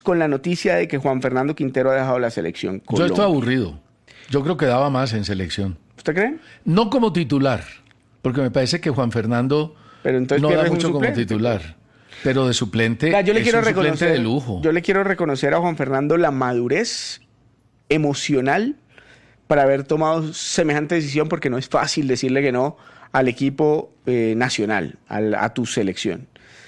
con la noticia de que Juan Fernando Quintero ha dejado la selección Yo Colombia. estoy aburrido. Yo creo que daba más en selección. ¿Usted cree? No como titular, porque me parece que Juan Fernando Pero entonces no da pierdes un mucho como suplente. titular. Pero de suplente Mira, yo le es quiero un suplente reconocer, de lujo. yo le quiero reconocer a Juan Fernando la madurez emocional para haber tomado semejante decisión, porque no es fácil decirle que no al equipo nacional, a tu selección.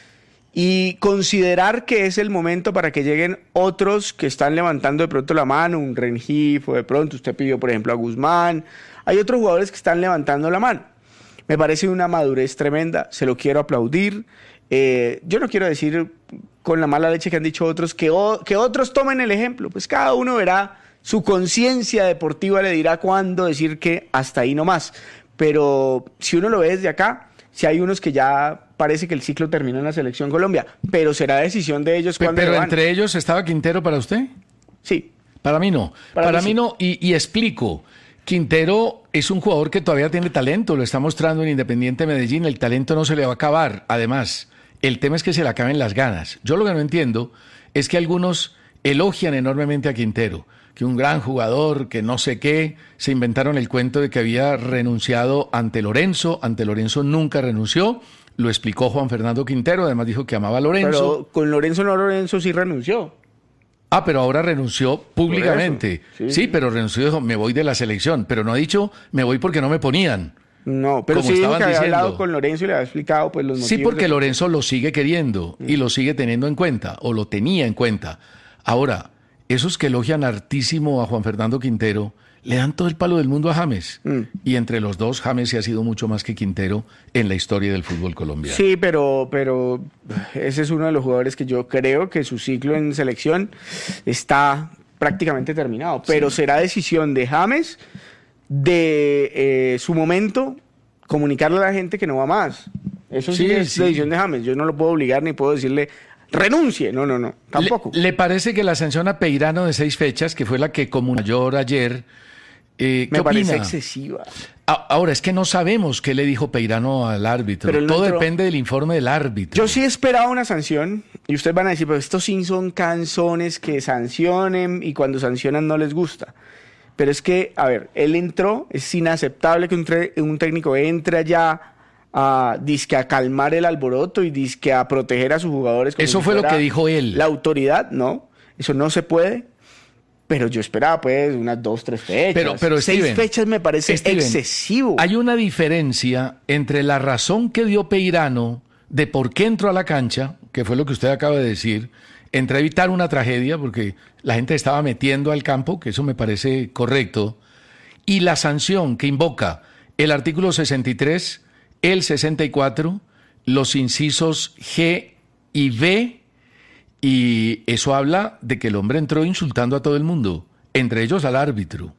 Y considerar que es el momento para que lleguen otros que están levantando de pronto la mano, un Rengifo, de pronto usted pidió, por ejemplo, a Guzmán. Hay otros jugadores que están levantando la mano. Me parece una madurez tremenda, se lo quiero aplaudir. Yo no quiero decir con la mala leche que han dicho otros que otros tomen el ejemplo, pues cada uno verá, su conciencia deportiva le dirá cuándo decir que hasta ahí nomás. Pero si uno lo ve desde acá, si hay unos que ya parece que el ciclo terminó en la Selección Colombia, pero será decisión de ellos cuándo Pero le van. entre ellos estaba Quintero para usted. Sí. Para mí no. Para mí mí sí. no. Y explico. Quintero es un jugador que todavía tiene talento. Lo está mostrando en Independiente Medellín. El talento no se le va a acabar. Además, el tema es que se le acaben las ganas. Yo lo que no entiendo es que algunos elogian enormemente a Quintero, que un gran jugador, que no sé qué, se inventaron el cuento de que había renunciado ante Lorenzo nunca renunció, lo explicó Juan Fernando Quintero, además dijo que amaba a Lorenzo. Pero con Lorenzo sí renunció. Pero ahora renunció públicamente. Sí, pero renunció, dijo, me voy de la selección, pero no ha dicho, me voy porque no me ponían. No, pero como sí dijo estaban que había diciendo. hablado con Lorenzo y le había explicado pues los motivos. Sí, porque de- Lorenzo lo sigue queriendo y lo sigue teniendo en cuenta, o lo tenía en cuenta. Ahora, esos que elogian hartísimo a Juan Fernando Quintero, le dan todo el palo del mundo a James. Y entre los dos, James se ha sido mucho más que Quintero en la historia del fútbol colombiano. Sí, pero ese es uno de los jugadores que yo creo que su ciclo en selección está prácticamente terminado. Pero será decisión de James, de su momento, comunicarle a la gente que no va más. Eso sí, Sí, es sí. decisión de James. Yo no lo puedo obligar ni puedo decirle renuncie. No, tampoco. ¿Le parece que la sanción a Peirano de 6 fechas, que fue la que comunicó ayer, ¿qué Me parece opina? excesiva. Ahora, es que no sabemos qué le dijo Peirano al árbitro. Pero él no Todo entró. depende del informe del árbitro. Yo sí esperaba una sanción y ustedes van a decir, pero estos sí son canzones que sancionen y cuando sancionan no les gusta. Pero es que, a ver, él entró, es inaceptable que un técnico entre allá a dizque a calmar el alboroto y dizque a proteger a sus jugadores. Como Eso si fue lo fuera que dijo él. La autoridad, no, eso no se puede. Pero yo esperaba pues unas 2, 3 fechas. Pero 6 Steven, fechas me parece Steven, excesivo. Hay una diferencia entre la razón que dio Peirano de por qué entró a la cancha, que fue lo que usted acaba de decir, entre evitar una tragedia, porque la gente estaba metiendo al campo, que eso me parece correcto, y la sanción que invoca el artículo 63, el 64, los incisos G y B, y eso habla de que el hombre entró insultando a todo el mundo, entre ellos al árbitro,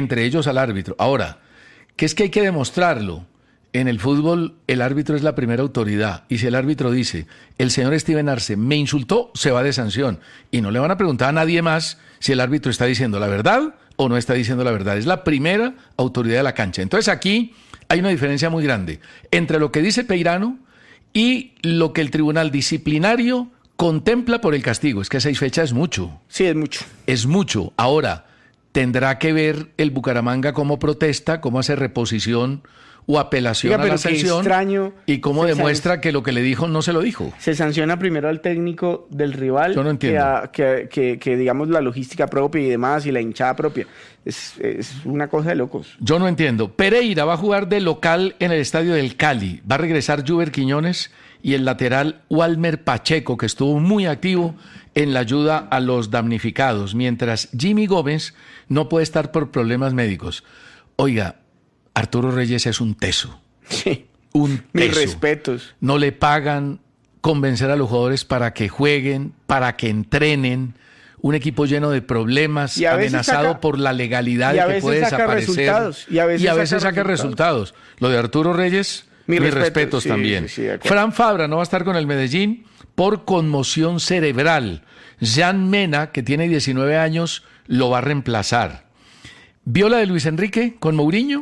Ahora, ¿qué es que hay que demostrarlo? En el fútbol, el árbitro es la primera autoridad. Y si el árbitro dice, el señor Steven Arce me insultó, se va de sanción. Y no le van a preguntar a nadie más si el árbitro está diciendo la verdad o no está diciendo la verdad. Es la primera autoridad de la cancha. Entonces aquí hay una diferencia muy grande entre lo que dice Peirano y lo que el tribunal disciplinario contempla por el castigo. Es que 6 fechas es mucho. Sí, es mucho. Es mucho. Ahora, tendrá que ver el Bucaramanga cómo protesta, cómo hace reposición o apelación Oiga, a la pero qué sanción extraño. y cómo demuestra que lo que le dijo no se lo dijo. Se sanciona primero al técnico del rival. Yo no entiendo. Que digamos, la logística propia y demás, y la hinchada propia. Es una cosa de locos. Yo no entiendo. Pereira va a jugar de local en el estadio del Cali. Va a regresar Juber Quiñones y el lateral Walmer Pacheco, que estuvo muy activo en la ayuda a los damnificados, mientras Jimmy Gómez no puede estar por problemas médicos. Oiga, Arturo Reyes es un teso. Sí. Un teso. Mis respetos. No le pagan convencer a los jugadores para que jueguen, para que entrenen. Un equipo lleno de problemas, Y a veces amenazado saca- por la legalidad y a de que veces puede saca desaparecer. resultados, y a veces saca resultados. Lo de Arturo Reyes, Mis mis respetos, respetos sí, también. sí, de acuerdo. Fran Fabra no va a estar con el Medellín por conmoción cerebral. Jan Mena, que tiene 19 años, lo va a reemplazar. ¿Vio la de Luis Enrique con Mourinho?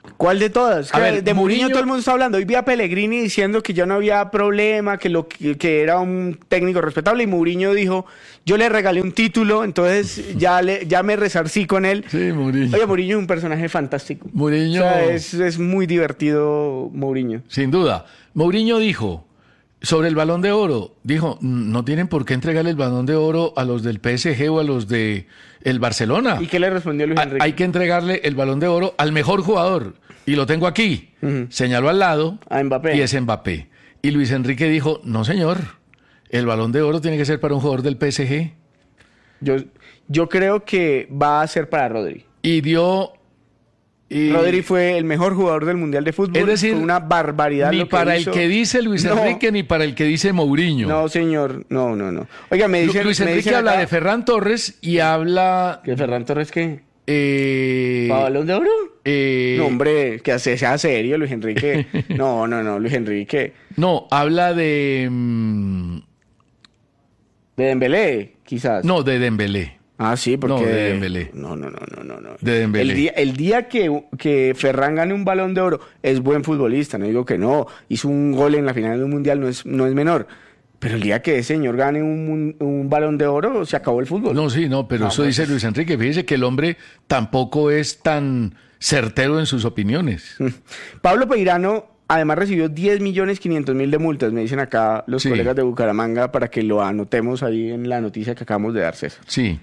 ¿Cuál de todas? A ver, De Mourinho Mourinho todo el mundo está hablando. Hoy vi a Pellegrini diciendo que ya no había problema, que era un técnico respetable, y Mourinho dijo, yo le regalé un título, entonces ya me resarcí con él. Sí, Mourinho. Oye, Mourinho es un personaje fantástico. Mourinho. O sea, es muy divertido Mourinho. Sin duda. Mourinho dijo sobre el Balón de Oro, dijo, no tienen por qué entregarle el Balón de Oro a los del PSG o a los de el Barcelona. ¿Y qué le respondió Luis Enrique? Hay que entregarle el Balón de Oro al mejor jugador. Y lo tengo aquí. Señaló al lado. A Mbappé. Y es Mbappé. Y Luis Enrique dijo, no señor, el Balón de Oro tiene que ser para un jugador del PSG. Yo creo que va a ser para Rodri. Y dio... Rodri fue el mejor jugador del Mundial de Fútbol. Es decir, fue una barbaridad ni lo que para hizo. el que dice Luis Enrique ni para el que dice Mourinho. No, señor. No. Oiga, me dicen... Luis me Enrique dicen habla acá- de Ferran Torres y habla... ¿Que Ferran Torres qué? eh, ¿Para Balón de Oro? eh, No, hombre, sea serio, Luis Enrique. No, Luis Enrique. no, habla de... De Dembélé, quizás. no, de Dembélé. Ah, sí, porque... No, de Dembélé. No. De Dembélé. El día que Ferran gane un Balón de Oro, es buen futbolista, no digo que no. Hizo un gol en la final del Mundial, no es menor. Pero el día que ese señor gane un Balón de Oro, se acabó el fútbol. No, sí, no, pero eso pues. dice Luis Enrique. Fíjese que el hombre tampoco es tan certero en sus opiniones. Pablo Peirano, además, recibió 10.500.000 de multas, me dicen acá los Sí. colegas de Bucaramanga, para que lo anotemos ahí en la noticia que acabamos de dar, César. Sí.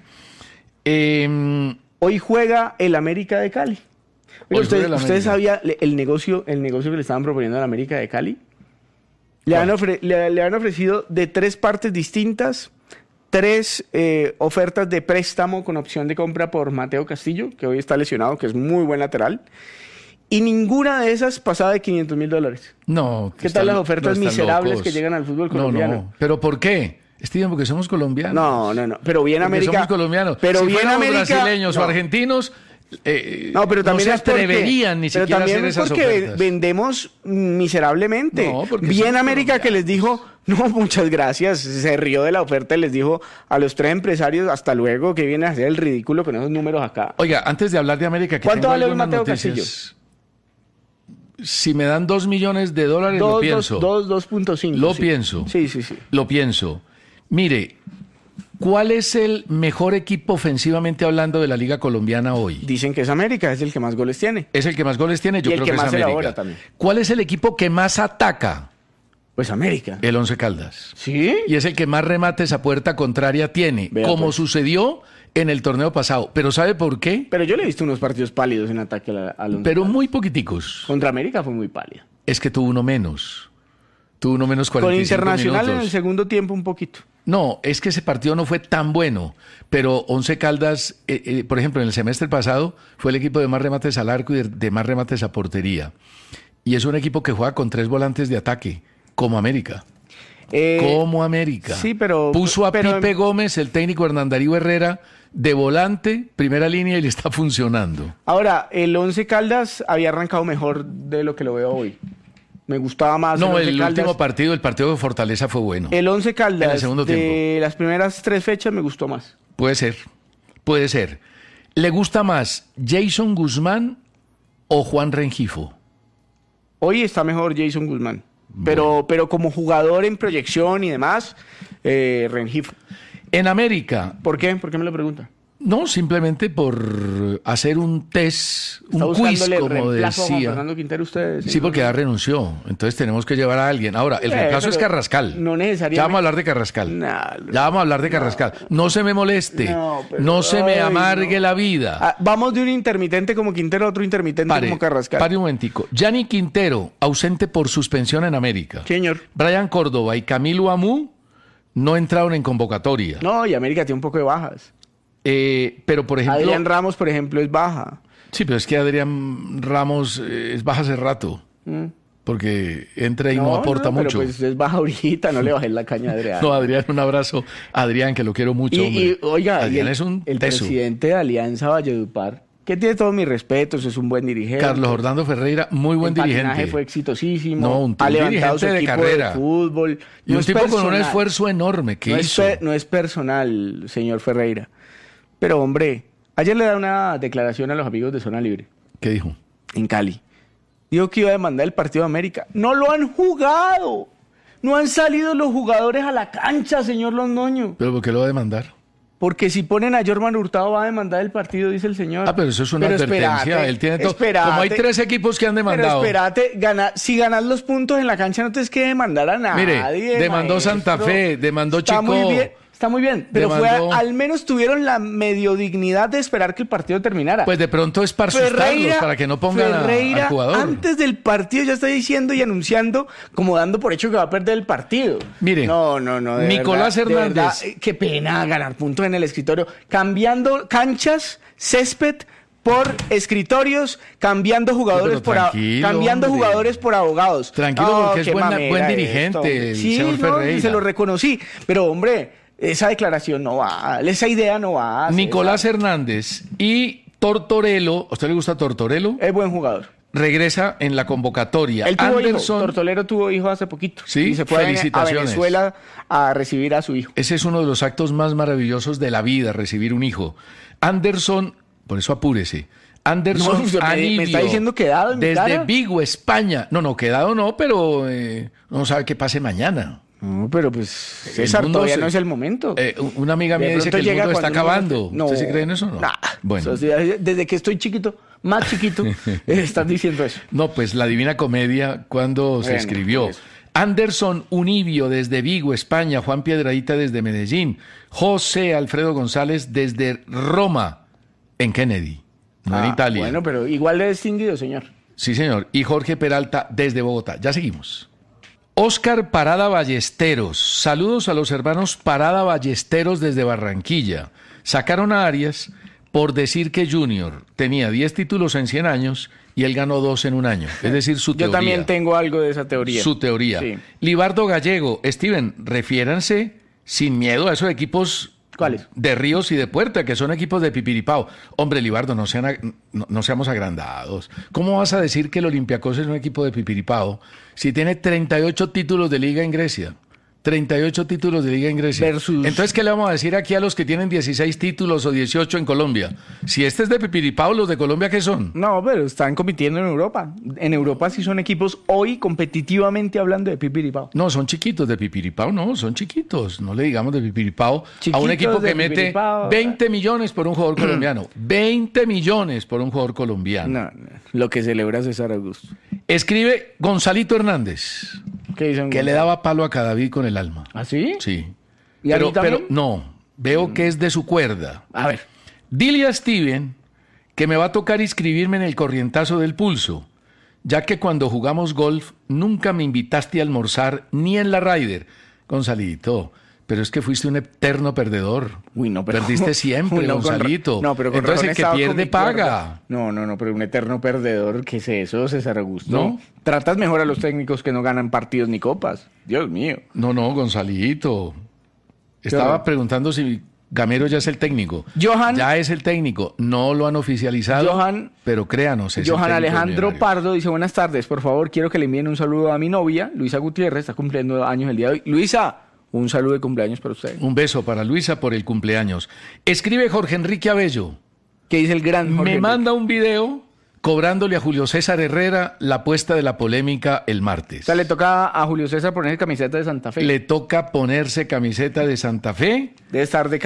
Hoy juega el América de Cali. Oye, Hoy juega el ¿usted América. sabía el negocio que le estaban proponiendo al América de Cali? Le han ofrecido de 3 partes distintas, 3 ofertas de préstamo con opción de compra por Mateo Castillo, que hoy está lesionado, que es muy buen lateral. Y ninguna de esas pasaba de $500.000. No. ¿Qué tal las no ofertas están miserables locos. que llegan al fútbol colombiano? No. ¿Pero por qué? Steven, porque somos colombianos. No. Pero bien Porque América. somos colombianos. Pero si bien fuéramos América. brasileños no. o argentinos, No, pero también no se es porque- atreverían ni pero siquiera a también hacer es esas porque ofertas. vendemos miserablemente. No, porque bien somos América que les dijo, no, muchas gracias, se rió de la oferta y les dijo a los 3 empresarios, hasta luego, que vienen a hacer el ridículo con esos números acá. Oiga, antes de hablar de América, que ¿Cuánto tengo vale un algunas Mateo noticias. Si me dan $2 millones, lo pienso. 2.5. Lo sí. pienso. Sí. Lo pienso. Mire, ¿cuál es el mejor equipo ofensivamente hablando de la Liga Colombiana hoy? Dicen que es América, es el que más goles tiene. Es el que más goles tiene, yo Y el creo que que más es América. elabora también. ¿Cuál es el equipo que más ataca? Pues América. El Once Caldas. ¿Sí? Y es el que más remates a puerta contraria tiene, Vea, como pues. sucedió en el torneo pasado. ¿Pero sabe por qué? Pero yo le he visto unos partidos pálidos en ataque al Once Pero Caldas. muy poquiticos. Contra América fue muy pálido. Es que tuvo uno menos. Tuvo uno menos Con 45 Internacional en minutos. el segundo tiempo un poquito. No, es que ese partido no fue tan bueno, pero Once Caldas, por ejemplo, en el semestre pasado fue el equipo de más remates al arco y de más remates a portería. Y es un equipo que juega con 3 volantes de ataque, como América. Como América. sí, pero- Puso a pero- Pipe Gómez, el técnico Hernán Darío Herrera, de volante, primera línea, y le está funcionando. Ahora, el Once Caldas había arrancado mejor de lo que lo veo hoy. Me gustaba más No, Once el Caldas. último partido, el partido de Fortaleza fue bueno. El Once Caldas En el segundo de tiempo. las primeras 3 fechas me gustó más. Puede ser, puede ser. ¿Le gusta más Jason Guzmán o Juan Rengifo? Hoy está mejor Jason Guzmán. Pero como jugador en proyección y demás, Rengifo. En América, ¿Por qué? ¿Por qué me lo pregunta? no, simplemente por hacer un test, ¿Está un quiz, buscándole como reemplazo a Juan decía. Fernando Quintero usted? Sí, porque ya renunció. Entonces tenemos que llevar a alguien. Ahora, el reemplazo es pero Carrascal. no necesariamente. Ya vamos a hablar de Carrascal. Nah, Ya vamos a hablar de Carrascal. No se me moleste. No, pero- No se me ay, amargue no. la vida. Ah, vamos de un intermitente como Quintero a otro intermitente como Carrascal. Pare un momentico. Gianni Quintero, ausente por suspensión en América. Señor. Brian Córdoba y Camilo Amú no entraron en convocatoria. No, y América tiene un poco de bajas. Pero, por ejemplo... Adrián Ramos, por ejemplo, es baja. Sí, pero es que Adrián Ramos es baja hace rato. Porque entra y no, aporta mucho. Pero pues es baja ahorita, no le bajé la caña a Adrián. No, Adrián, un abrazo. Adrián, que lo quiero mucho. hombre. Oiga, Adrián el, es un el teso. presidente de Alianza Valledupar, que tiene todos mis respetos, es un buen dirigente. Carlos Orlando Ferreira, muy buen El patinaje dirigente. fue exitosísimo. No, un ha levantado su dirigente de equipo carrera. de fútbol. Y No un es tipo con un personal. esfuerzo enorme que no hizo. no es personal, señor Ferreira. Pero hombre, ayer le da una declaración a los amigos de Zona Libre ¿Qué dijo? en Cali. dijo que iba a demandar el partido de América. No lo han jugado. No han salido los jugadores a la cancha, señor Londoño. ¿Pero por qué lo va a demandar? Porque si ponen a Jorman Hurtado va a demandar el partido, dice el señor. Pero eso es una advertencia. Él tiene todo. Como hay 3 equipos que han demandado. Pero espérate, si ganas los puntos en la cancha no tienes que demandar a nadie. Mire, demandó maestro. Santa Fe, demandó Chico. Está muy bien, pero al menos tuvieron la medio dignidad de esperar que el partido terminara. Pues de pronto es para asustarlos, para que no pongan al jugador. Antes del partido ya está diciendo y anunciando, como dando por hecho que va a perder el partido. Mire, no, Nicolás Hernández. De verdad, qué pena ganar puntos en el escritorio. Cambiando canchas, césped por escritorios, cambiando jugadores jugadores por abogados. Tranquilo, porque es buen dirigente, el señor Ferreira. Se lo reconocí, pero hombre, esa declaración no va, esa idea no va. Nicolás Hernández y Tortorello, ¿a usted le gusta Tortorello? Es buen jugador. Regresa en la convocatoria. Él tuvo Tortorello tuvo hijo hace poquito. Sí, y se fue a Venezuela a recibir a su hijo. Ese es uno de los actos más maravillosos de la vida, recibir un hijo. Anderson, por eso apúrese. Anderson Anibio, me está diciendo quedado en mi desde cara. Vigo, España. No, quedado no, pero no sabe qué pase mañana. No, pero pues César, todavía no es el momento. Una amiga mía dice que el mundo está acabando. No, ¿Usted sí cree en eso o no? Nah, bueno. Desde que estoy chiquito, más chiquito, estás diciendo eso. No, pues la Divina Comedia, cuando se escribió. Pues. Anderson Unibio desde Vigo, España. Juan Piedradita desde Medellín. José Alfredo González desde Roma, en Kennedy, no en Italia. Bueno, pero igual de distinguido, señor. Sí, señor. Y Jorge Peralta desde Bogotá. Ya seguimos. Óscar Parada Ballesteros. Saludos a los hermanos Parada Ballesteros desde Barranquilla. Sacaron a Arias por decir que Junior tenía 10 títulos en 100 años y él ganó 2 en un año. Es decir, su teoría. Yo también tengo algo de esa teoría. Su teoría. Sí. Libardo Gallego. Steven, refiéranse sin miedo a esos equipos. ¿Cuáles? De Ríos y de Puerta, que son equipos de Pipiripao. Hombre, Libardo, no seamos agrandados. ¿Cómo vas a decir que el Olympiacos es un equipo de Pipiripao si tiene 38 títulos de liga en Grecia? 38 títulos de liga en Grecia. Entonces, ¿qué le vamos a decir aquí a los que tienen 16 títulos o 18 en Colombia? Si este es de Pipiripao, ¿los de Colombia qué son? No, pero están compitiendo en Europa. En Europa sí son equipos hoy competitivamente hablando de Pipiripao. No, son chiquitos de Pipiripao, no, son chiquitos. No le digamos de Pipiripao a un equipo que mete 20 millones por un jugador colombiano. 20 millones por un jugador colombiano. No, lo que celebra César Augusto. Escribe Gonzalito Hernández. ¿Qué dicen? Que le daba palo a Cadavid con el alma. ¿Ah, sí? Sí. ¿Y a mí también? Pero no, veo que es de su cuerda. A ver. Dile a Steven que me va a tocar inscribirme en el corrientazo del pulso, ya que cuando jugamos golf nunca me invitaste a almorzar ni en la Ryder. Gonzalito, pero es que fuiste un eterno perdedor. Uy, no, pero perdiste siempre, Gonzalito. No, pero entonces el que pierde paga. No, pero un eterno perdedor, ¿qué es eso, César Augusto? ¿No? Tratas mejor a los técnicos que no ganan partidos ni copas. Dios mío. No, Gonzalito. Estaba preguntando si Gamero ya es el técnico. Ya es el técnico. No lo han oficializado, pero créanos. Es Johan Alejandro Pardo dice, buenas tardes, por favor, quiero que le envíen un saludo a mi novia, Luisa Gutiérrez, está cumpliendo años el día de hoy. Luisa, un saludo de cumpleaños para usted. Un beso para Luisa por el cumpleaños. Escribe Jorge Enrique Abello. ¿Qué dice el gran Jorge Enrique? Manda un video cobrándole a Julio César Herrera la apuesta de la polémica el martes. O sea, le toca a Julio César ponerse camiseta de Santa Fe. Le toca ponerse camiseta de Santa Fe. Debe estar de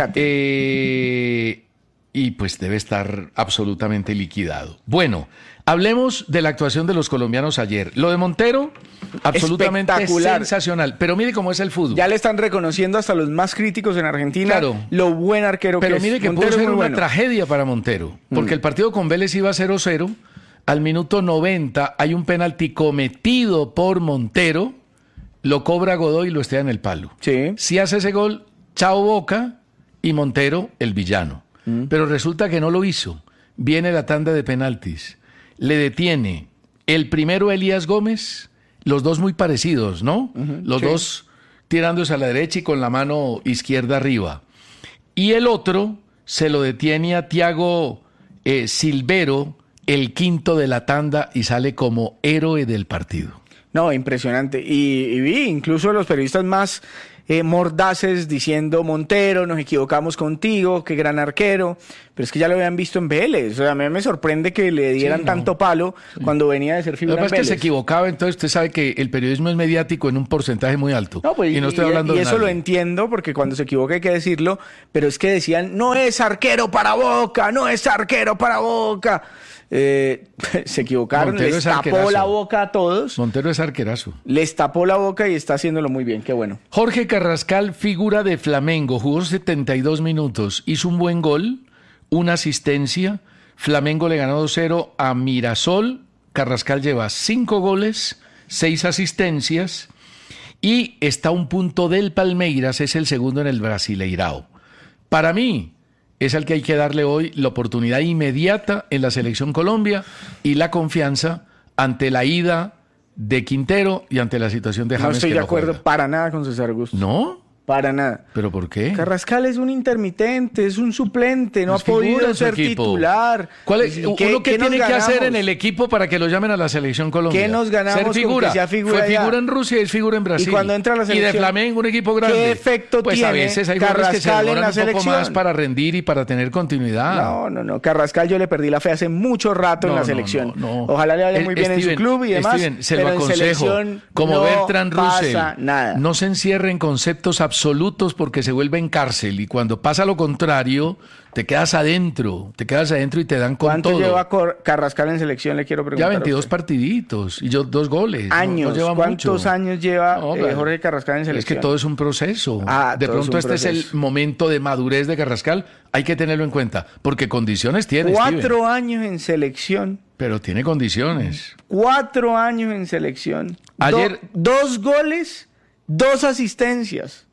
cate. Y pues debe estar absolutamente liquidado. Bueno, hablemos de la actuación de los colombianos ayer. Lo de Montero, absolutamente sensacional. Pero mire cómo es el fútbol. Ya le están reconociendo hasta los más críticos en Argentina lo buen arquero que es. Pero mire que Montero pudo ser una tragedia para Montero. Porque el partido con Vélez iba 0-0. Al minuto 90 hay un penalti cometido por Montero. Lo cobra Godoy y lo estea en el palo. Sí. Si hace ese gol, chao Boca y Montero el villano. Pero resulta que no lo hizo. Viene la tanda de penaltis. Le detiene el primero Elías Gómez, los dos muy parecidos, ¿no? Los dos tirándose a la derecha y con la mano izquierda arriba. Y el otro se lo detiene a Thiago Silvero, el quinto de la tanda, y sale como héroe del partido. No, impresionante. Y vi incluso los periodistas más mordaces diciendo Montero, nos equivocamos contigo, qué gran arquero, pero es que ya lo habían visto en Vélez. O sea, a mí me sorprende que le dieran tanto palo cuando venía de ser figura en Lo que pasa Vélez. es que se equivocaba, entonces usted sabe que el periodismo es mediático en un porcentaje muy alto. No, pues, y no estoy hablando de eso nadie. lo entiendo, porque cuando se equivoca hay que decirlo, pero es que decían, no es arquero para Boca, no es arquero para Boca. Se equivocaron, Montero les es tapó arquerazo. la boca a todos, Montero es arquerazo. les tapó la boca y está haciéndolo muy bien, qué bueno. Jorge Carrascal, figura de Flamengo, jugó 72 minutos, hizo un buen gol, una asistencia. Flamengo le ganó 2-0 a Mirasol. Carrascal lleva 5 goles, 6 asistencias y está a un punto del Palmeiras, es el segundo en el Brasileirao. Para mí, es al que hay que darle hoy la oportunidad inmediata en la Selección Colombia y la confianza ante la ida de Quintero y ante la situación de James. No estoy que de no acuerdo juega. para nada con César Augusto. ¿No? Para nada. ¿Pero por qué? Carrascal es un intermitente, es un suplente, no ha Es figura podido en su ser equipo. titular. ¿Cuál es, ¿Y uno qué qué nos tiene que hacer ganamos? en el equipo para que lo llamen a la Selección Colombia? ¿Qué nos ganamos Ser con figura. que sea figura Fue allá? figura en Rusia y es figura en Brasil. Y cuando entra a la Y de selección, Flamengo, un equipo grande. ¿qué efecto pues tiene a veces hay jugadores que se Carrascal en demoran la un poco selección? más para rendir y para tener continuidad. No. Carrascal yo le perdí la fe hace mucho rato en la selección. Ojalá le vaya muy bien en su club y demás. Steven, se pero lo en aconsejo. selección Como no Bertrand Russell. pasa nada. No se encierre en conceptos absolutos porque se vuelve en cárcel. Y cuando pasa lo contrario, te quedas adentro y te dan con ¿Cuánto todo. lleva Carrascal en selección? Le quiero Ya preguntar. 22 a usted. partiditos y yo 2 goles. Años. No lleva ¿Cuántos mucho. años lleva No, pero Jorge Carrascal en Es selección? que todo es un proceso. De todo es pronto un este es el proceso. momento de madurez de Carrascal. Hay que tenerlo en cuenta. Porque condiciones tiene, Steven. 4 años en selección. Pero tiene condiciones. 4 años en selección. Ayer- 2 goles, 2 asistencias.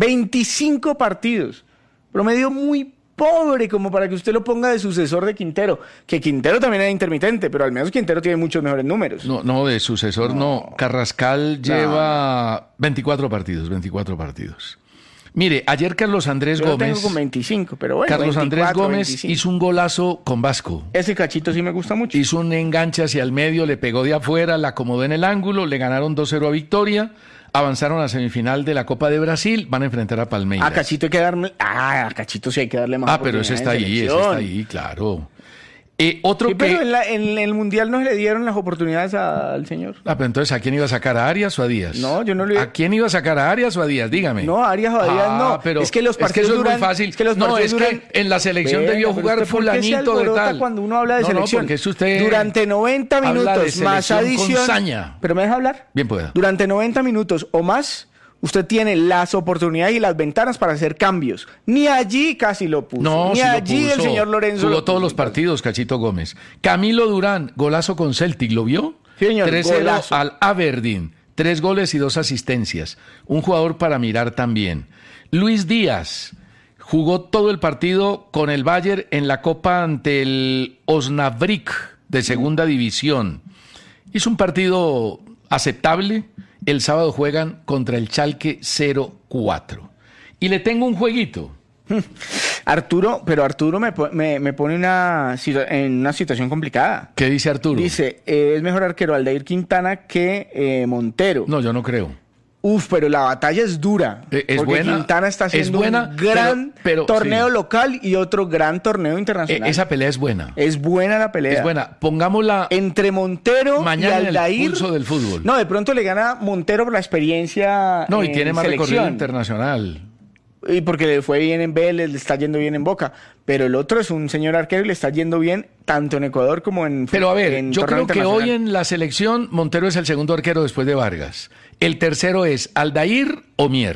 25 partidos. Promedio muy pobre como para que usted lo ponga de sucesor de Quintero. Que Quintero también era intermitente, pero al menos Quintero tiene muchos mejores números. No, de sucesor no. Carrascal lleva 24 partidos. Mire, ayer Carlos Andrés Yo lo Gómez... tengo con 25, pero bueno. Carlos Andrés 24, Gómez 25. hizo un golazo con Vasco. Ese cachito sí me gusta mucho. Hizo un enganche hacia el medio, le pegó de afuera, la acomodó en el ángulo, le ganaron 2-0 a Victoria, avanzaron a la semifinal de la Copa de Brasil, van a enfrentar a Palmeiras. A Cachito hay que darle... a Cachito sí hay que darle más pero ese está oportunidades en ahí, selección. claro. Otro Sí, que... pero en el Mundial no se le dieron las oportunidades al señor. Pero entonces, ¿a quién iba a sacar? ¿A Arias o a Díaz? No, yo no le- ¿A quién iba a sacar? ¿A Arias o a Díaz? Dígame. No, Arias o a Díaz no. Pero es que los partidos eso duran... es muy fácil. Es que los no, partidos es duran... que en la selección Venga, debió pero jugar usted, ¿por qué se fulanito de alborota tal. cuando uno habla de selección? porque es usted... Durante 90 habla de minutos más selección con adición... saña. ¿Pero me deja hablar? Bien pueda. Durante 90 minutos o más, usted tiene las oportunidades y las ventanas para hacer cambios. Ni allí casi lo puso. No, Ni sí lo allí el puso. señor Lorenzo Jugó lo todos puso. los partidos, Cachito Gómez. Camilo Durán, golazo con Celtic, ¿lo vio? Sí, señor, 3-0 golazo. al Aberdeen. 3 goles y 2 asistencias. Un jugador para mirar también. Luis Díaz jugó todo el partido con el Bayern en la Copa ante el Osnabrück de Segunda División. Hizo un partido aceptable. El sábado juegan contra el Schalke 04. Y le tengo un jueguito. Arturo me pone en una situación complicada. ¿Qué dice Arturo? Dice, es mejor arquero Aldair Quintana que Montero. No, yo no creo. Pero la batalla es dura. Es porque buena, Quintana está es haciendo buena, un gran pero torneo sí. local y otro gran torneo internacional. Esa pelea es buena. Es buena la pelea. Es buena. Pongámosla Entre Montero mañana y en el Aldair. pulso del fútbol. No, de pronto le gana Montero por la experiencia. No, y en tiene más selección. recorrido internacional. Y porque le fue bien en Vélez, le está yendo bien en Boca. Pero el otro es un señor arquero y le está yendo bien tanto en Ecuador como en Pero a ver, en yo torneo creo que hoy internacional. en la selección Montero es el segundo arquero después de Vargas. El tercero es Aldair o Mier.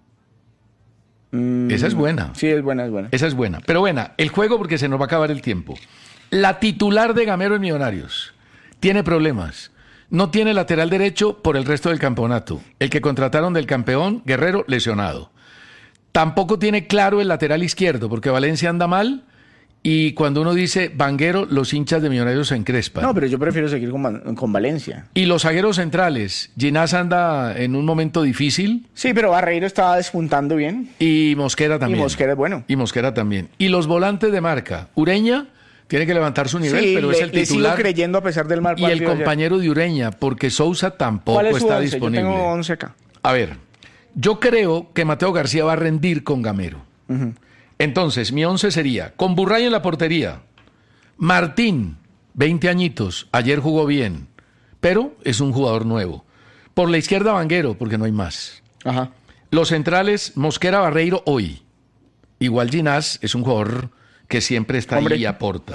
Esa es buena. Sí, es buena, es buena. Esa es buena. Pero buena, el juego porque se nos va a acabar el tiempo. La titular de Gamero en Millonarios tiene problemas. No tiene lateral derecho por el resto del campeonato. El que contrataron del campeón, Guerrero, lesionado. Tampoco tiene claro el lateral izquierdo porque Valencia anda mal y cuando uno dice Vanguero, los hinchas de Millonarios se encrespan. No, pero yo prefiero seguir con Valencia. Y los zagueros centrales, Ginás anda en un momento difícil Sí, pero Barreiro estaba despuntando bien. y Mosquera también. Y Mosquera es bueno. Y Mosquera también. Y los volantes de marca, Ureña tiene que levantar su nivel, Sí, pero es el le sigo titular. creyendo a pesar del mal Y partido el de ayer. compañero de Ureña, porque Sousa tampoco ¿Cuál es su está 11? disponible. Yo tengo 11 acá. A ver, Yo creo que Mateo García va a rendir con Gamero. Entonces, mi 11 sería, con Burray en la portería, Martín, 20 añitos, ayer jugó bien, pero es un jugador nuevo. Por la izquierda, Vanguero, porque no hay más. Ajá. Los centrales, Mosquera, Barreiro, hoy. Igual Ginás es un jugador que siempre está ahí y aporta.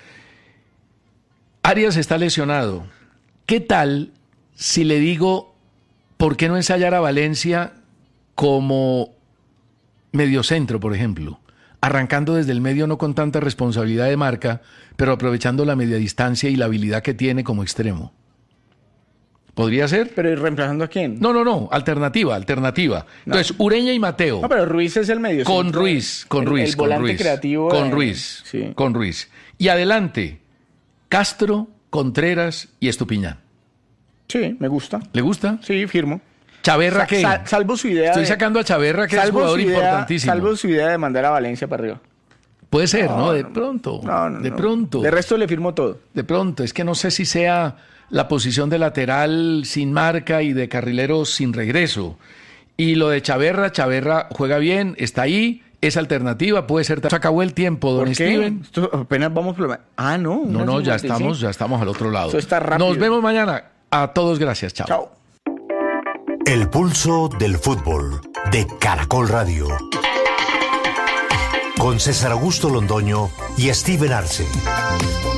Arias está lesionado. ¿Qué tal si le digo, ¿por qué no ensayar a Valencia como mediocentro, por ejemplo? Arrancando desde el medio, no con tanta responsabilidad de marca, pero aprovechando la media distancia y la habilidad que tiene como extremo. ¿Podría ser? ¿Pero ¿y reemplazando a quién? No. Alternativa. Entonces, Ureña y Mateo. No, pero Ruiz es el medio. Con Ruiz. El volante creativo. Con Ruiz. Y adelante, Castro, Contreras y Estupiñán. Sí, me gusta. ¿Le gusta? Sí, firmo. Chaverra, ¿qué? Salvo su idea. Estoy sacando a Chaverra, que es un jugador importantísimo. Salvo su idea de mandar a Valencia para arriba. Puede ser, ¿no? De pronto. De pronto. De resto le firmo todo. De pronto. Es que no sé si sea la posición de lateral sin marca y de carrilero sin regreso. Y lo de Chaverra juega bien, está ahí, es alternativa, puede ser. Se acabó el tiempo, don Steven. Esto apenas vamos por... No. No, ya estamos al otro lado. Esto está rápido. Nos vemos mañana. A todos, gracias. Chao. Chao. El pulso del fútbol de Caracol Radio. Con César Augusto Londoño y Steven Arce.